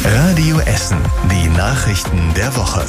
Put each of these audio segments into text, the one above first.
Radio Essen, die Nachrichten der Woche.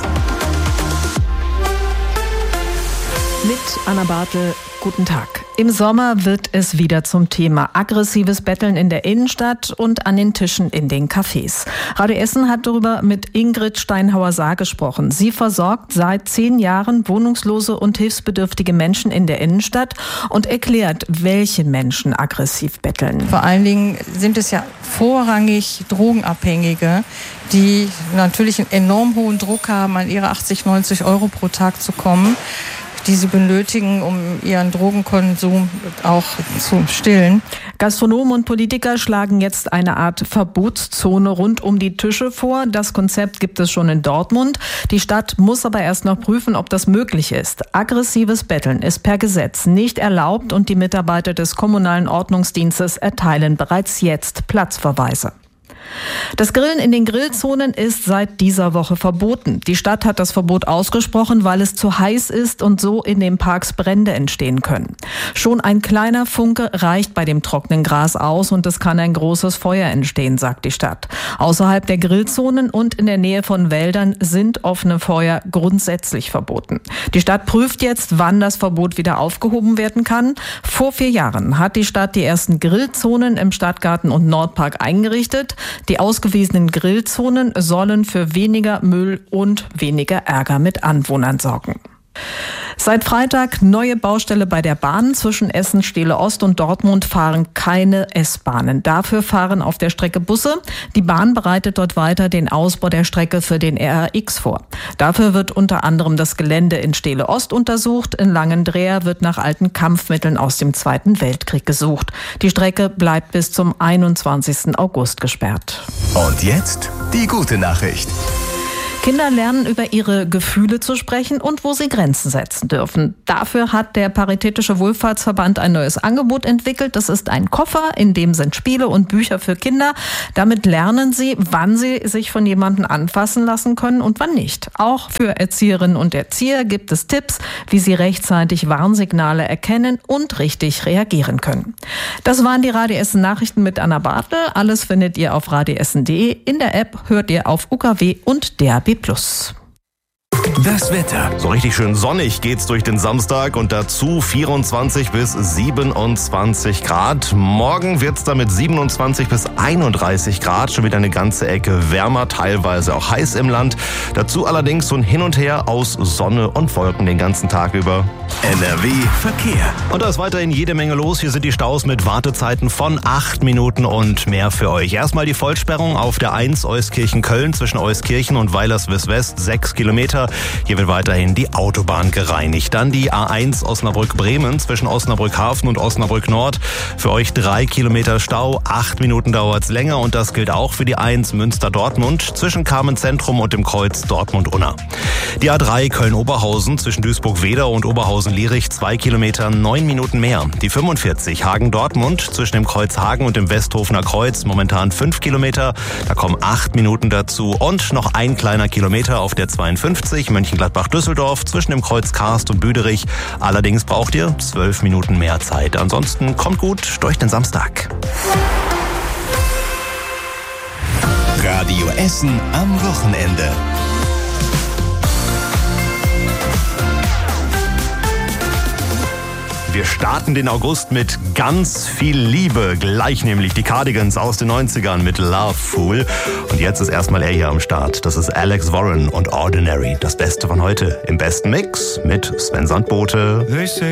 Mit Anna Bartel, guten Tag. Im Sommer wird es wieder zum Thema aggressives Betteln in der Innenstadt und an den Tischen in den Cafés. Radio Essen hat darüber mit Ingrid Steinhauer-Saar gesprochen. Sie versorgt seit 10 Jahren wohnungslose und hilfsbedürftige Menschen in der Innenstadt und erklärt, welche Menschen aggressiv betteln. Vor allen Dingen sind es ja vorrangig Drogenabhängige, die natürlich einen enorm hohen Druck haben, an ihre 80, 90 Euro pro Tag zu kommen, die sie benötigen, um ihren Drogenkonsum auch zu stillen. Gastronomen und Politiker schlagen jetzt eine Art Verbotszone rund um die Tische vor. Das Konzept gibt es schon in Dortmund. Die Stadt muss aber erst noch prüfen, ob das möglich ist. Aggressives Betteln ist per Gesetz nicht erlaubt und die Mitarbeiter des kommunalen Ordnungsdienstes erteilen bereits jetzt Platzverweise. Das Grillen in den Grillzonen ist seit dieser Woche verboten. Die Stadt hat das Verbot ausgesprochen, weil es zu heiß ist und so in den Parks Brände entstehen können. Schon ein kleiner Funke reicht bei dem trockenen Gras aus und es kann ein großes Feuer entstehen, sagt die Stadt. Außerhalb der Grillzonen und in der Nähe von Wäldern sind offene Feuer grundsätzlich verboten. Die Stadt prüft jetzt, wann das Verbot wieder aufgehoben werden kann. Vor 4 Jahren hat die Stadt die ersten Grillzonen im Stadtgarten und Nordpark eingerichtet. Die ausgewiesenen Grillzonen sollen für weniger Müll und weniger Ärger mit Anwohnern sorgen. Seit Freitag neue Baustelle bei der Bahn. Zwischen Essen, Steele Ost und Dortmund fahren keine S-Bahnen. Dafür fahren auf der Strecke Busse. Die Bahn bereitet dort weiter den Ausbau der Strecke für den RRX vor. Dafür wird unter anderem das Gelände in Steele Ost untersucht. In Langendreer wird nach alten Kampfmitteln aus dem Zweiten Weltkrieg gesucht. Die Strecke bleibt bis zum 21. August gesperrt. Und jetzt die gute Nachricht. Kinder lernen über ihre Gefühle zu sprechen und wo sie Grenzen setzen dürfen. Dafür hat der Paritätische Wohlfahrtsverband ein neues Angebot entwickelt. Das ist ein Koffer, in dem sind Spiele und Bücher für Kinder. Damit lernen sie, wann sie sich von jemandem anfassen lassen können und wann nicht. Auch für Erzieherinnen und Erzieher gibt es Tipps, wie sie rechtzeitig Warnsignale erkennen und richtig reagieren können. Das waren die Radio Essen Nachrichten mit Anna Bartel. Alles findet ihr auf radioessen.de. In der App hört ihr auf UKW und DAB+. Das Wetter. So richtig schön sonnig geht's durch den Samstag und dazu 24 bis 27 Grad. Morgen wird's dann mit 27 bis 31 Grad schon wieder eine ganze Ecke wärmer, teilweise auch heiß im Land. Dazu allerdings so ein Hin und Her aus Sonne und Wolken den ganzen Tag über. NRW Verkehr. Und da ist weiterhin jede Menge los. Hier sind die Staus mit Wartezeiten von 8 Minuten und mehr für euch. Erstmal die Vollsperrung auf der 1 Euskirchen-Köln zwischen Euskirchen und Weilerswist-West, 6 Kilometer. Hier wird weiterhin die Autobahn gereinigt. Dann die A1 Osnabrück-Bremen zwischen Osnabrück-Hafen und Osnabrück-Nord. Für euch 3 Kilometer Stau, 8 Minuten dauert's länger und das gilt auch für die 1 Münster-Dortmund zwischen Carmen-Zentrum und dem Kreuz Dortmund-Unna. Die A3 Köln-Oberhausen zwischen Duisburg-Wedau und Oberhausen-Lierich 2 Kilometer, 9 Minuten mehr. Die 45 Hagen-Dortmund zwischen dem Kreuz Hagen und dem Westhofener Kreuz momentan 5 Kilometer. Da kommen 8 Minuten dazu und noch ein kleiner Kilometer auf der 52 Mönchengladbach-Düsseldorf zwischen dem Kreuz Karst und Büderich. Allerdings braucht ihr 12 Minuten mehr Zeit. Ansonsten kommt gut durch den Samstag. Radio Essen am Wochenende. Wir starten den August mit ganz viel Liebe. Gleich nämlich die Cardigans aus den 90ern mit Love Fool. Und jetzt ist erstmal er hier am Start. Das ist Alex Warren und Ordinary. Das Beste von heute im besten Mix mit Sven Sandbote.